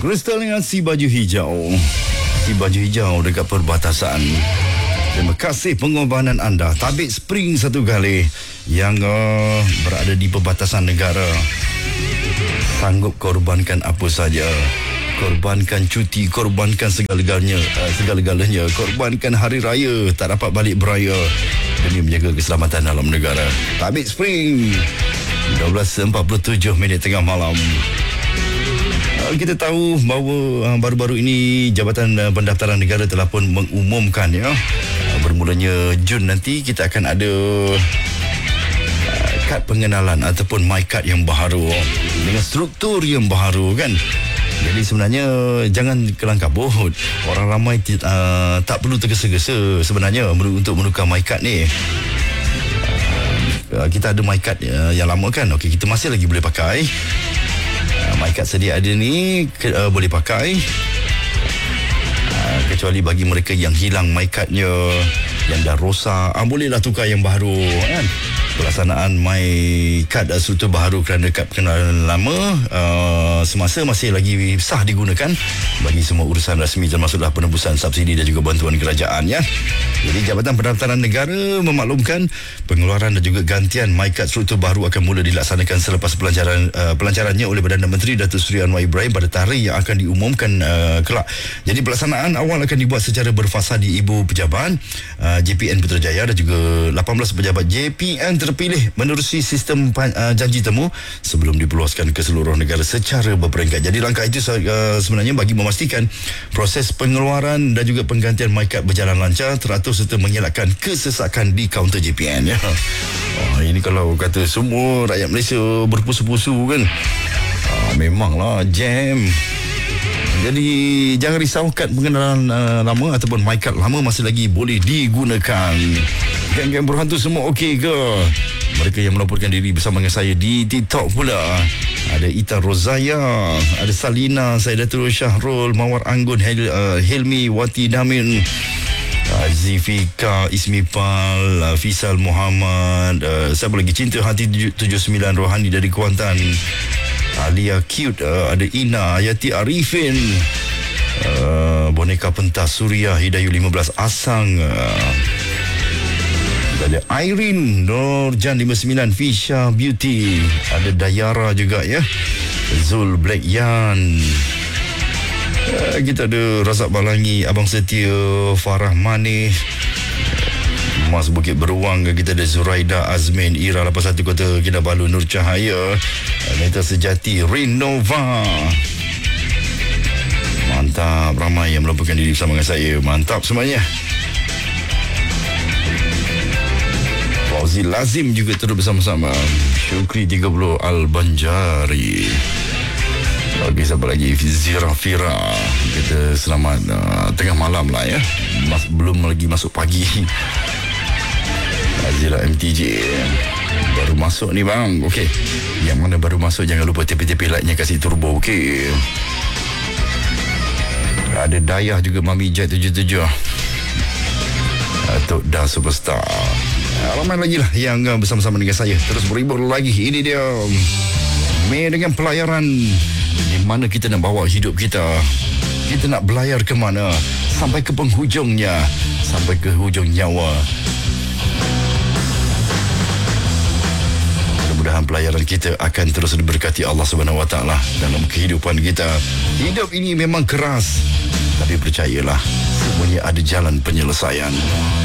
Kristal dengan si baju hijau. Si baju hijau dekat perbatasan. Terima kasih pengorbanan anda. Tabik Spring satu kali yang berada di perbatasan negara. Sanggup korbankan apa saja. Korbankan cuti, korbankan segala-galanya, korbankan hari raya, tak dapat balik beraya demi menjaga keselamatan dalam negara. Tabik Spring 12.47 tengah malam. Kita tahu bahawa baru-baru ini Jabatan Pendaftaran Negara telah pun mengumumkan bermulanya Jun nanti kita akan ada kad pengenalan ataupun my card yang baru dengan struktur yang baru kan. Jadi sebenarnya jangan kelang kabut. Orang ramai tak perlu tergesa-gesa sebenarnya untuk menukar my card ni. Kita ada my card yang lama kan. Okey, kita masih lagi boleh pakai. My card sedia ada ni boleh pakai. Kecuali bagi mereka yang hilang my cardnya, yang dah rosak, bolehlah tukar yang baru kan. Pelaksanaan my card struktur baru kerana kad pengenalan lama semasa masih lagi sah digunakan bagi semua urusan rasmi termasuklah penembusan subsidi dan juga bantuan kerajaan ya. Jadi Jabatan Pendaftaran Negara memaklumkan pengeluaran dan juga gantian my card struktur baru akan mula dilaksanakan selepas pelancarannya oleh Perdana Menteri Datuk Seri Anwar Ibrahim pada tarikh yang akan diumumkan kelak. Jadi pelaksanaan awal akan dibuat secara berfasa di Ibu Pejabat JPN Putrajaya dan juga 18 pejabat JPN terpilih menerusi sistem janji temu sebelum diperluaskan ke seluruh negara secara berperingkat. Jadi langkah itu sebenarnya bagi memastikan proses pengeluaran dan juga penggantian my card berjalan lancar, teratur serta mengelakkan kesesakan di kaunter JPN ya. Ini kalau kata semua rakyat Malaysia berpusu-pusu kan, memanglah jam. Jadi jangan risau, kad pengenalan lama ataupun my card lama masih lagi boleh digunakan. Geng-geng berhantu semua okey ke? Mereka yang melaporkan diri bersama dengan saya di TikTok pula. Ada Ita Rozaya, ada Salina, Saidatul Syahrul, Mawar Anggun, Helmi, Wati Damin, Zifika, Ismi Pal, Fisal Muhammad, siapa lagi? Cinta Hati 79, Rohani dari Kuantan, Alia Cute, ada Ina, Yati Arifin, Boneka Pentas Suria, Hidayu 15 Asang, ada Irene Nurjan 59, Fisha Beauty, ada Dayara juga ya, Zul Black Yan, kita ada Razak Balangi, Abang Setia, Farah Manih, Mas Bukit Beruang, kita ada Zuraida Azmin, Ira 81 Kota Kinabalu, Nur Cahaya, Neta Sejati, Renova. Mantap, ramai yang melaporkan diri bersama dengan saya. Mantap semuanya. Fauzi Lazim juga terus bersama-sama. Syukri 30 Al-Banjari. Okey, siapa lagi? Zira Fira. Kita selamat tengah malam lah ya. Belum lagi masuk pagi. Azila MTJ baru masuk ni bang. Okey, yang mana baru masuk jangan lupa tepi-tepi like-nya, kasih turbo. Okey, ada Dayah juga, Mami Jet 77, Tok Da Superstar. Ramai lagi lah yang bersama-sama dengan saya terus berhibur lagi. Ini dia Mei dengan pelayaran. Di mana kita nak bawa hidup kita? Kita nak belayar ke mana? Sampai ke penghujungnya, sampai ke hujung nyawa. Mudah-mudahan pelayaran kita akan terus diberkati Allah Subhanahu Wa Taala dalam kehidupan kita. Hidup ini memang keras, tapi percayalah, semuanya ada jalan penyelesaian.